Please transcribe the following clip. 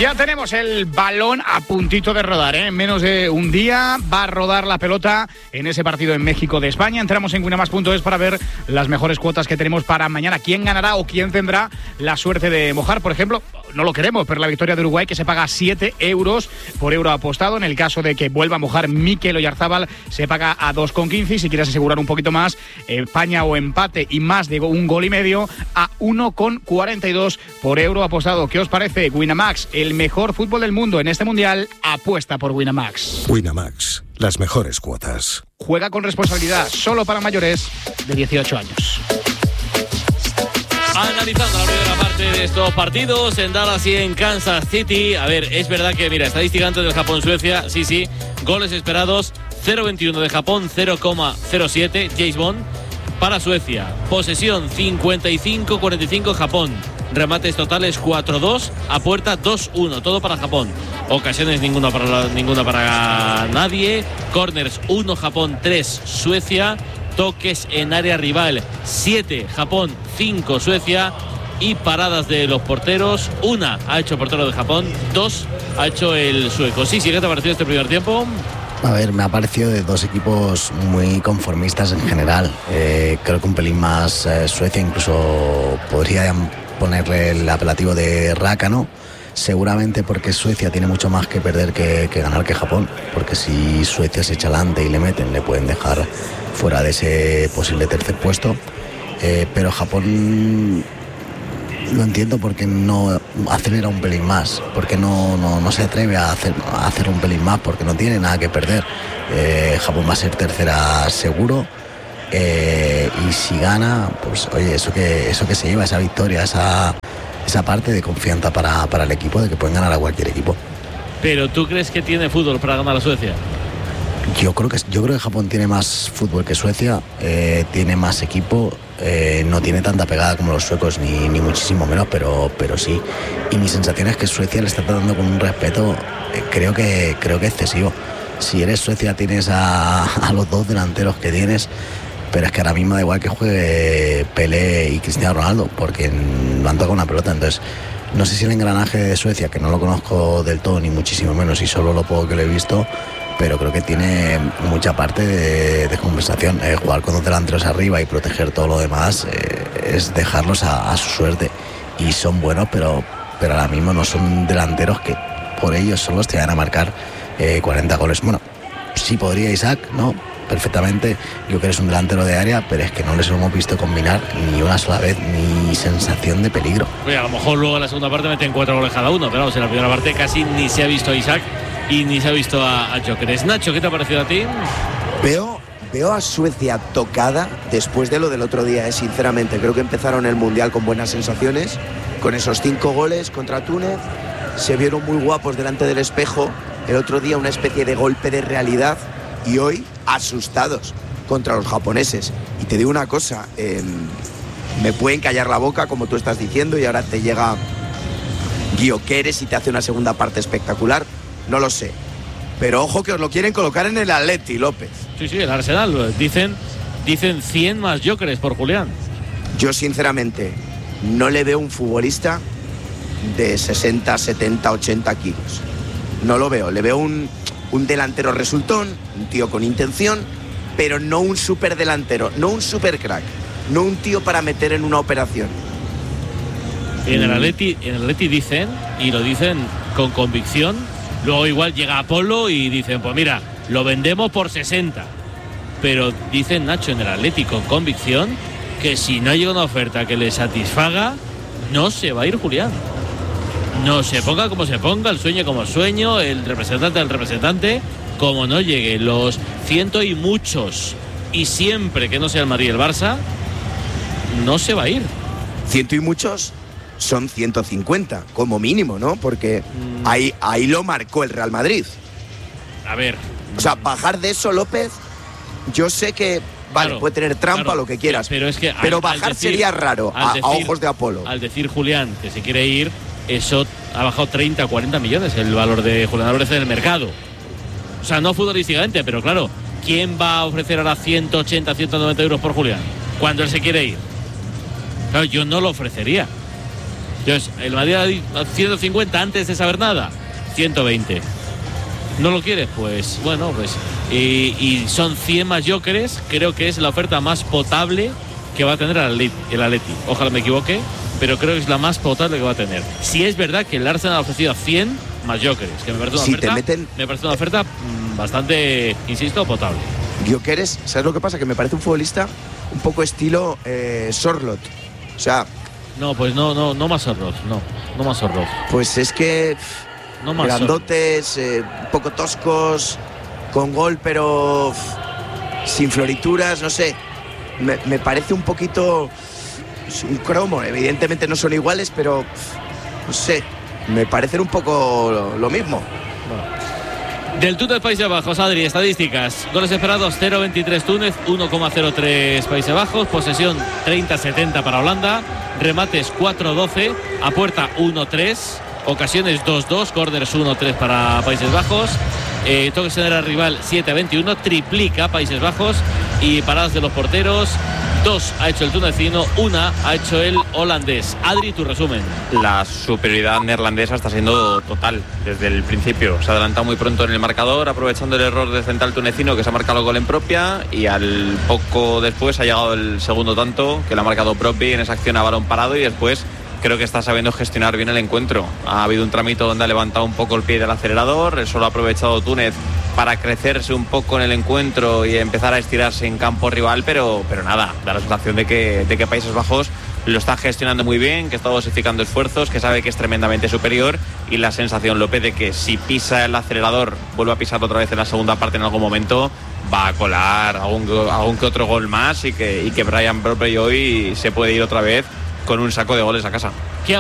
Ya tenemos el balón a puntito de rodar, ¿eh? En menos de un día va a rodar la pelota en ese partido en México de España. Entramos en winamax.es para ver las mejores cuotas que tenemos para mañana. ¿Quién ganará o quién tendrá la suerte de mojar? Por ejemplo, no lo queremos, pero la victoria de Uruguay, que se paga 7 euros por euro apostado. En el caso de que vuelva a mojar Mikel Oyarzabal, se paga a 2,15. Y si quieres asegurar un poquito más, España o empate y más de un gol y medio, a 1,42 por euro apostado. ¿Qué os parece? Winamax, el mejor fútbol del mundo en este mundial, apuesta por Winamax. Winamax, las mejores cuotas. Juega con responsabilidad, solo para mayores de 18 años. Analizando la primera parte de estos partidos en Dallas y en Kansas City. A ver, es verdad que, mira, estadística antes del Japón-Suecia, sí, goles esperados, 0,21 de Japón, 0,07 James Bond para Suecia. Posesión 55-45 Japón. Remates totales 4-2, a puerta 2-1, todo para Japón. Ocasiones ninguna para nadie. Corners 1 Japón, 3 Suecia. Toques en área rival 7 Japón, 5 Suecia. Y paradas de los porteros, 1 ha hecho el portero de Japón, 2 ha hecho el sueco. Sí, ¿qué te ha parecido este primer tiempo? A ver, me ha parecido de dos equipos muy conformistas en general. Creo que un pelín más Suecia, incluso podría ponerle el apelativo de rácano, seguramente porque Suecia tiene mucho más que perder que ganar que Japón, porque si Suecia se echa adelante y le meten, le pueden dejar fuera de ese posible tercer puesto, pero Japón lo entiendo porque no acelera un pelín más, porque no se atreve a hacer un pelín más, porque no tiene nada que perder. Japón va a ser tercera seguro. Y si gana, pues oye, eso que se lleva, esa victoria, esa parte de confianza para el equipo, de que pueden ganar a cualquier equipo. ¿Pero tú crees que tiene fútbol para ganar a Suecia? Yo creo que Japón tiene más fútbol que Suecia, tiene más equipo, no tiene tanta pegada como los suecos, ni muchísimo menos, pero sí. Y mi sensación es que Suecia le está tratando con un respeto, creo que excesivo. Si eres Suecia, tienes a los dos delanteros que tienes, pero es que ahora mismo da igual que juegue Pelé y Cristiano Ronaldo, porque no han tocado una pelota. Entonces, no sé si el engranaje de Suecia, que no lo conozco del todo, ni muchísimo menos, y solo lo poco que lo he visto, pero creo que tiene mucha parte de compensación. Jugar con dos delanteros arriba y proteger todo lo demás es dejarlos a su suerte. Y son buenos, pero ahora mismo no son delanteros que por ellos solos te van a marcar 40 goles. Bueno, sí podría Isaac, ¿no? Perfectamente, yo creo que eres un delantero de área, pero es que no les hemos visto combinar ni una sola vez, ni sensación de peligro. Oye, a lo mejor luego en la segunda parte meten 4 goles cada uno, pero vamos, en la primera parte casi ni se ha visto a Isaac y ni se ha visto a Gyökeres. Nacho, ¿qué te ha parecido a ti? Veo a Suecia tocada después de lo del otro día, sinceramente. Creo que empezaron el Mundial con buenas sensaciones, con esos 5 goles contra Túnez. Se vieron muy guapos delante del espejo. El otro día una especie de golpe de realidad. Y hoy asustados contra los japoneses. Y te digo una cosa, me pueden callar la boca como tú estás diciendo, y ahora te llega Gyökeres y te hace una segunda parte espectacular, no lo sé, pero ojo que os lo quieren colocar en el Atleti, López. Sí, el Arsenal, dicen 100 más Gyökeres por Julián. Yo sinceramente no le veo un futbolista de 60, 70, 80 kilos, no lo veo, le veo un delantero resultón, un tío con intención, pero no un super delantero, no un super crack, no un tío para meter en una operación. En el Atleti dicen, y lo dicen con convicción, luego igual llega Apolo y dicen, pues mira, lo vendemos por 60. Pero dicen, Nacho, en el Atleti con convicción, que si no llega una oferta que le satisfaga, no se va a ir Julián. No se ponga como se ponga, el sueño como sueño, el representante del representante, como no llegue los 100 y muchos, y siempre que no sea el Madrid y el Barça, no se va a ir. 100 y muchos son 150, como mínimo, ¿no? Porque ahí lo marcó el Real Madrid. A ver. O sea, bajar de eso, López, yo sé que, vale, claro, puede tener trampa, claro, lo que quieras, pero bajar sería raro a ojos de Apolo. Al decir Julián que se quiere ir, eso ha bajado 30 o 40 millones el valor de Julián Álvarez en el mercado. O sea, no futbolísticamente, pero claro, ¿quién va a ofrecer ahora 180, 190 euros por Julián cuando él se quiere ir? Claro, yo no lo ofrecería. Entonces, el Madrid 150 antes de saber nada, 120. ¿No lo quieres? Pues bueno, pues y son 100 más Gyökeres. Creo que es la oferta más potable que va a tener el Atleti. Ojalá me equivoque, pero creo que es la más potable que va a tener. Si es verdad que el Arsenal ha ofrecido 100 más Gyökeres, que me parece una oferta bastante, insisto, potable. Gyökeres, ¿sabes lo que pasa? Que me parece un futbolista un poco estilo Sorloth. O sea... No, pues no más Sorloth, no más Sorloth. Pues es que... No más grandotes, un poco toscos, con gol, pero sin florituras, no sé. Me parece un poquito un cromo. Evidentemente no son iguales, pero no sé. Me parecen un poco lo mismo. Del Túnez Países Bajos, Adri, estadísticas. Goles esperados 0,23 Túnez, 1,03 Países Bajos. Posesión 30-70 para Holanda. Remates 4-12. A puerta 1-3. Ocasiones 2-2, corners 1-3 para Países Bajos. Toques en el rival 7-21, triplica Países Bajos. Y paradas de los porteros, 2 ha hecho el tunecino, 1 ha hecho el holandés. Adri, tu resumen. La superioridad neerlandesa está siendo total desde el principio. Se ha adelantado muy pronto en el marcador, aprovechando el error del central tunecino que se ha marcado el gol en propia, y al poco después ha llegado el segundo tanto que le ha marcado Propi en esa acción a balón parado, y después creo que está sabiendo gestionar bien el encuentro. Ha habido un trámite donde ha levantado un poco el pie del acelerador, eso lo ha aprovechado Túnez para crecerse un poco en el encuentro y empezar a estirarse en campo rival, pero nada, da la sensación de que Países Bajos lo está gestionando muy bien, que está dosificando esfuerzos, que sabe que es tremendamente superior, y la sensación, López, de que si pisa el acelerador, vuelve a pisar otra vez en la segunda parte en algún momento, va a colar algún que otro gol más, y que Brian Propi hoy se puede ir otra vez con un saco de goles a casa.